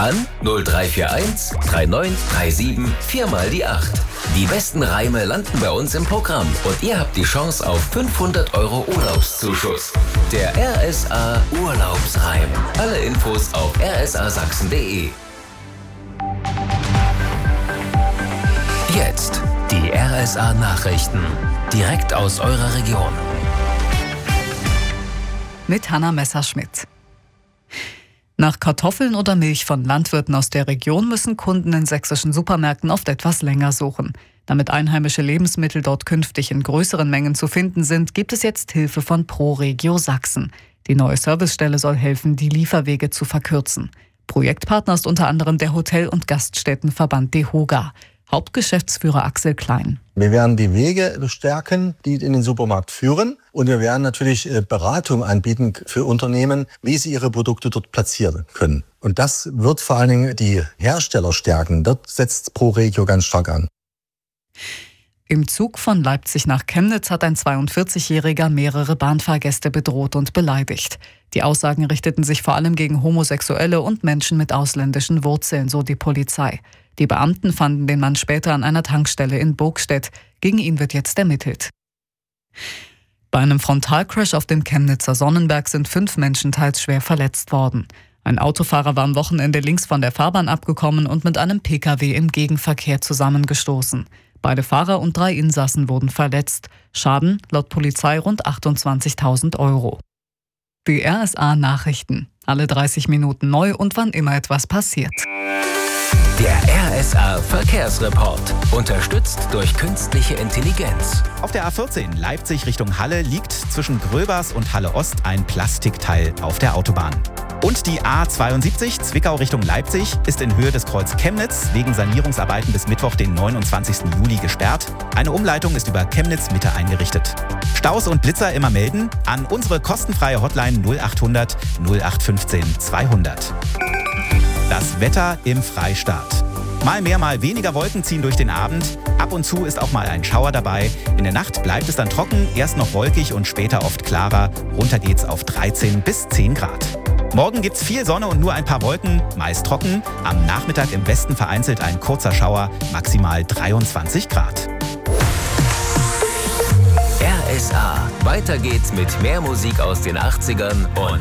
An 0341 3937 4 mal die 8. Die besten Reime landen bei uns im Programm und ihr habt die Chance auf 500 € Urlaubszuschuss. Der RSA Urlaubsreim. Alle Infos auf rsasachsen.de. Jetzt die RSA Nachrichten. Direkt aus eurer Region. Mit Hanna Messerschmidt. Nach Kartoffeln oder Milch von Landwirten aus der Region müssen Kunden in sächsischen Supermärkten oft etwas länger suchen. Damit einheimische Lebensmittel dort künftig in größeren Mengen zu finden sind, gibt es jetzt Hilfe von ProRegio Sachsen. Die neue Servicestelle soll helfen, die Lieferwege zu verkürzen. Projektpartner ist unter anderem der Hotel- und Gaststättenverband DEHOGA. Hauptgeschäftsführer Axel Klein. Wir werden die Wege bestärken, die in den Supermarkt führen. Und wir werden natürlich Beratung anbieten für Unternehmen, wie sie ihre Produkte dort platzieren können. Und das wird vor allen Dingen die Hersteller stärken. Dort setzt ProRegio ganz stark an. Im Zug von Leipzig nach Chemnitz hat ein 42-Jähriger mehrere Bahnfahrgäste bedroht und beleidigt. Die Aussagen richteten sich vor allem gegen Homosexuelle und Menschen mit ausländischen Wurzeln, so die Polizei. Die Beamten fanden den Mann später an einer Tankstelle in Burgstedt. Gegen ihn wird jetzt ermittelt. Bei einem Frontalcrash auf dem Chemnitzer Sonnenberg sind 5 Menschen teils schwer verletzt worden. Ein Autofahrer war am Wochenende links von der Fahrbahn abgekommen und mit einem Pkw im Gegenverkehr zusammengestoßen. Beide Fahrer und 3 Insassen wurden verletzt. Schaden laut Polizei rund 28.000 €. Die RSA Nachrichten. Alle 30 Minuten neu und wann immer etwas passiert. Der RSA Verkehrsreport. Unterstützt durch künstliche Intelligenz. Auf der A14 Leipzig Richtung Halle liegt zwischen Gröbers und Halle Ost ein Plastikteil auf der Autobahn. Und die A72 Zwickau Richtung Leipzig ist in Höhe des Kreuz Chemnitz wegen Sanierungsarbeiten bis Mittwoch, den 29. Juli gesperrt. Eine Umleitung ist über Chemnitz Mitte eingerichtet. Staus und Blitzer immer melden an unsere kostenfreie Hotline 0800 0815 200. Das Wetter im Freistaat. Mal mehr, mal weniger Wolken ziehen durch den Abend. Ab und zu ist auch mal ein Schauer dabei. In der Nacht bleibt es dann trocken, erst noch wolkig und später oft klarer. Runter geht's auf 13 bis 10 Grad. Morgen gibt's viel Sonne und nur ein paar Wolken, meist trocken. Am Nachmittag im Westen vereinzelt ein kurzer Schauer, maximal 23 Grad. RSA. Weiter geht's mit mehr Musik aus den 80ern und